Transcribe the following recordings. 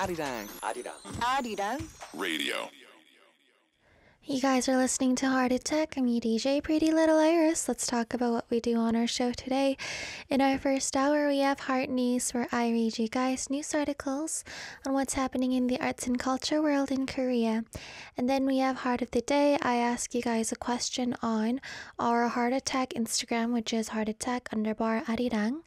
Arirang. Arirang Radio. You guys are listening to Heart Attack. I'm your DJ, Pretty Little Iris. Let's talk about what we do on our show today. In our first hour, we have Heart News, where I read you guys news articles on what's happening in the arts and culture world in Korea. And then we have Heart of the Day. I ask you guys a question on our Heart Attack Instagram, which is heartattack_arirang,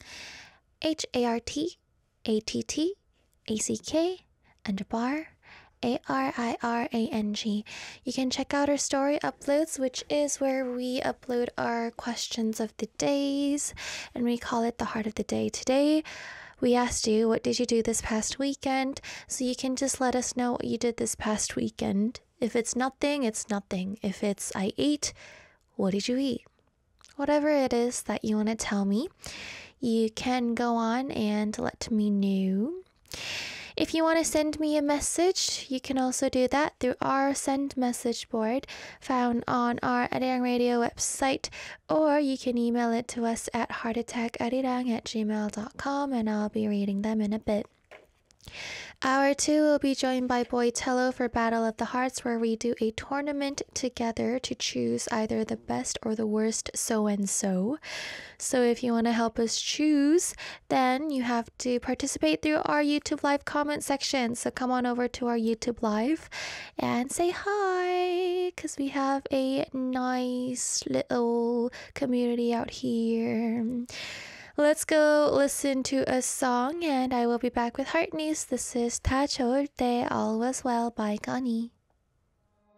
HARTATTACK_ARIRANG. You can check out our story uploads, which is where we upload our questions of the days, and we call it the Heart of the Day. Today, we asked you, what did you do this past weekend? So you can just let us know what you did this past weekend. If it's nothing, it's nothing. If it's I ate, what did you eat? Whatever it is that you want to tell me, you can go on and let me know. If you want to send me a message, you can also do that through our send message board found on our Arirang Radio website, or you can email it to us at heartattackarirang@gmail.com, and I'll be reading them in a bit. Hour 2 will be joined by Boy Tello for Battle of the Hearts, where we do a tournament together to choose either the best or the worst so-and-so. So if you want to help us choose, then you have to participate through our YouTube Live comment section. So come on over to our YouTube Live and say hi, because we have a nice little community out here. Let's go listen to a song, and I will be back with Heart News. This is 다 좋을 때 All Was Well by Gani.